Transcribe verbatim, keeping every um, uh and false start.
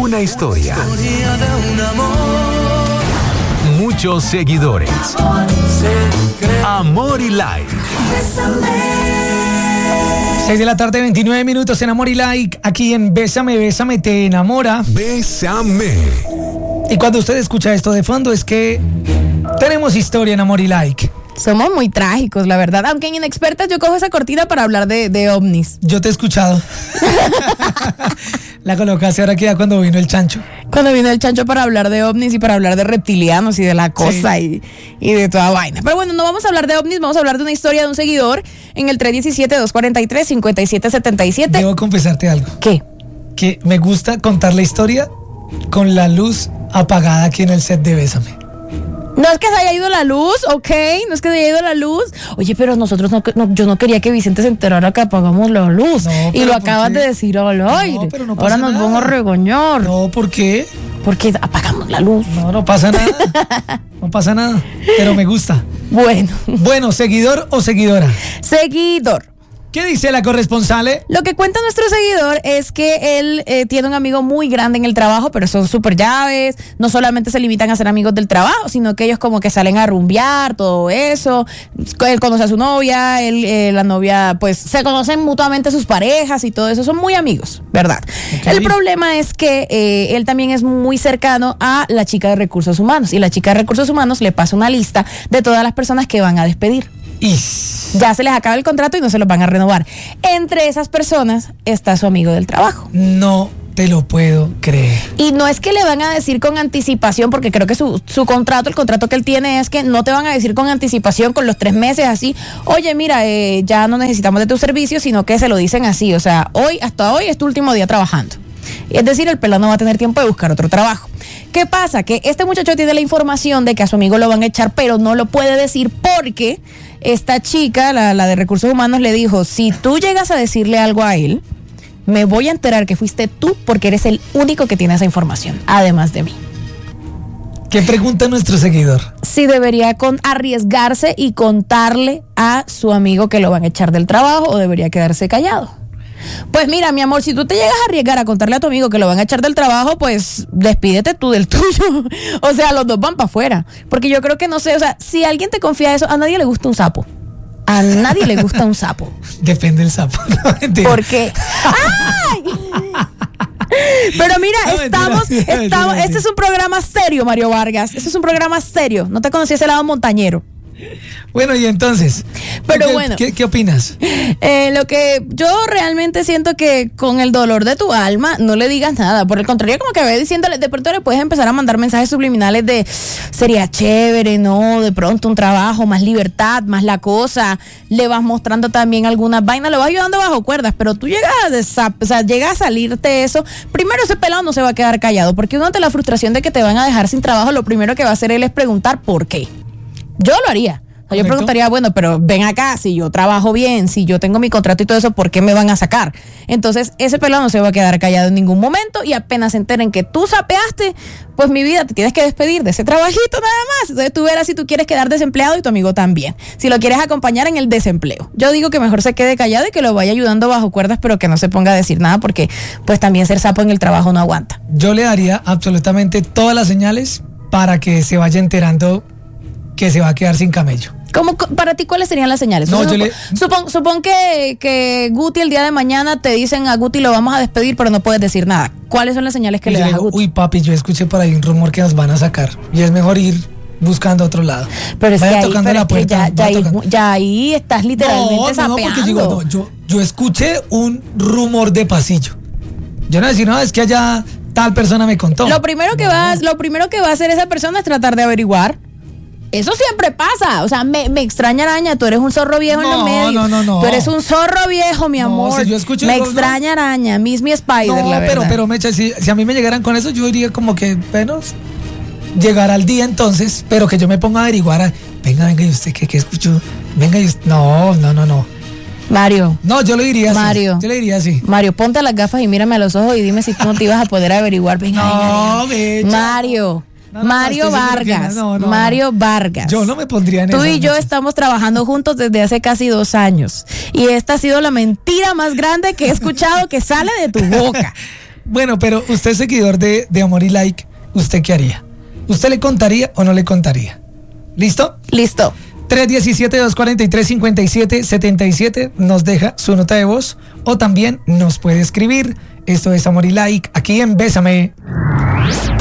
Una historia. Muchos seguidores. Amor y like. seis de la tarde, veintinueve minutos en Amor y Like, aquí en Bésame, Bésame, te enamora. Bésame. Y cuando usted escucha esto de fondo es que tenemos historia en Amor y Like. Somos muy trágicos, la verdad. Aunque en Inexpertas yo cojo esa cortina para hablar de, de ovnis. Yo te he escuchado. La colocaste ahora que ya cuando vino el chancho. Cuando vino el chancho para hablar de ovnis y para hablar de reptilianos y de la cosa, sí. y, y de toda vaina. Pero bueno, no vamos a hablar de ovnis, vamos a hablar de una historia de un seguidor en el tres uno siete, dos cuatro tres, cinco siete siete siete. Debo confesarte algo. ¿Qué? Que me gusta contar la historia con la luz apagada aquí en el set de Bésame. No es que se haya ido la luz, ok, no es que se haya ido la luz. Oye, pero nosotros no, no yo no quería que Vicente se enterara que apagamos la luz. No, y lo acabas de decir al aire. No, pero no pasa Ahora nos nada. Vamos a regañar. No, ¿por qué? Porque apagamos la luz. No, no pasa nada. No pasa nada, pero me gusta. Bueno. Bueno, ¿seguidor o seguidora? Seguidor. ¿Qué dice la corresponsal? Lo que cuenta nuestro seguidor es que él eh, tiene un amigo muy grande en el trabajo, pero son súper llaves. No solamente se limitan a ser amigos del trabajo, sino que ellos como que salen a rumbear, todo eso. Él conoce a su novia, él, eh, la novia, pues se conocen mutuamente sus parejas y todo eso. Son muy amigos, ¿verdad? Okay. El problema es que eh, él también es muy cercano a la chica de recursos humanos. Y la chica de recursos humanos le pasa una lista de todas las personas que van a despedir. Y ya se les acaba el contrato y no se los van a renovar. Entre esas personas está su amigo del trabajo. No te lo puedo creer. Y no es que le van a decir con anticipación, porque creo que su, su contrato, el contrato que él tiene es que no te van a decir con anticipación, con los tres meses así, oye, mira, eh, ya no necesitamos de tu servicio, sino que se lo dicen así, o sea, hoy, hasta hoy es tu último día trabajando. Es decir, el pelado no va a tener tiempo de buscar otro trabajo. ¿Qué pasa? Que este muchacho tiene la información de que a su amigo lo van a echar, pero no lo puede decir porque esta chica, la, la de recursos humanos, le dijo, si tú llegas a decirle algo a él, me voy a enterar que fuiste tú porque eres el único que tiene esa información, además de mí. ¿Qué pregunta nuestro seguidor? Si debería con, arriesgarse y contarle a su amigo que lo van a echar del trabajo o debería quedarse callado. Pues mira, mi amor, si tú te llegas a arriesgar a contarle a tu amigo que lo van a echar del trabajo, pues despídete tú del tuyo. O sea, los dos van para afuera. Porque yo creo que, no sé, o sea, si alguien te confía eso, a nadie le gusta un sapo. A nadie le gusta un sapo. Depende del sapo. No, ¿por qué? ¡Ay! Pero mira, no, estamos, mentira, estamos, mentira, mentira. Este es un programa serio, Mario Vargas. Este es un programa serio. No te conocí ese lado montañero. Bueno, y entonces, pero ¿qué, bueno, ¿qué, qué opinas? Eh, lo que yo realmente siento que con el dolor de tu alma no le digas nada. Por el contrario, como que ve diciéndole, de pronto le puedes empezar a mandar mensajes subliminales de sería chévere, ¿no? De pronto un trabajo, más libertad, más la cosa. Le vas mostrando también algunas vainas, le vas ayudando bajo cuerdas, pero tú llegas a, desa- o sea, llega a salirte eso. Primero, ese pelado no se va a quedar callado, porque uno ante la frustración de que te van a dejar sin trabajo, lo primero que va a hacer él es preguntar por qué. Yo lo haría. O sea, yo preguntaría, bueno, pero ven acá, si yo trabajo bien, si yo tengo mi contrato y todo eso, ¿por qué me van a sacar? Entonces, ese pelado no se va a quedar callado en ningún momento y apenas se enteren que tú sapeaste, pues mi vida, te tienes que despedir de ese trabajito nada más. Entonces, tú verás si tú quieres quedar desempleado y tu amigo también. Si lo quieres acompañar en el desempleo. Yo digo que mejor se quede callado y que lo vaya ayudando bajo cuerdas, pero que no se ponga a decir nada porque, pues, también ser sapo en el trabajo no aguanta. Yo le daría absolutamente todas las señales para que se vaya enterando que se va a quedar sin camello. ¿Cómo, para ti, cuáles serían las señales? No, supon, yo le... supon, supon que, que Guti el día de mañana te dicen a Guti lo vamos a despedir, pero no puedes decir nada. ¿Cuáles son las señales que y le das digo, a Guti? Uy, papi, yo escuché por ahí un rumor que nos van a sacar y es mejor ir buscando otro lado. Pero es vaya que ahí, tocando pero la es que puerta, ya, ya, ahí, ya ahí estás literalmente no, sapeando. No, porque digo, no, yo, yo escuché un rumor de pasillo. Yo no decir, no, es que allá tal persona me contó. Lo primero que no. va, lo primero que va a hacer esa persona es tratar de averiguar. Eso siempre pasa, o sea, me, me extraña araña, tú eres un zorro viejo no, en los medios. No, no, no. Tú eres un zorro viejo, mi amor. No, si yo escucho me el extraña no. araña, Miss Mi Spider, no, la verdad. pero, pero, Mecha, si, si a mí me llegaran con eso, yo diría como que, bueno, llegará el día entonces, pero que yo me ponga a averiguar, a, venga, venga, ¿y usted qué, qué escuchó? Venga, y usted, no, no, no, no. Mario. No, yo le diría Mario, así. Yo le diría así. Mario, ponte las gafas y mírame a los ojos y dime si tú no te ibas a poder averiguar. Venga, no, venga, venga. Mario. No, no, Mario no, Vargas. no, no, Mario no. Vargas. Yo no me pondría en eso. Tú y yo noches. estamos trabajando juntos desde hace casi dos años. Y esta ha sido la mentira más grande que he escuchado que sale de tu boca. Bueno, pero usted es seguidor de, de Amor y Like, ¿usted qué haría? ¿Usted le contaría o no le contaría? ¿Listo? Listo. tres uno siete, dos cuatro tres, cinco siete siete siete nos deja su nota de voz o también nos puede escribir. Esto es Amor y Like aquí en Bésame.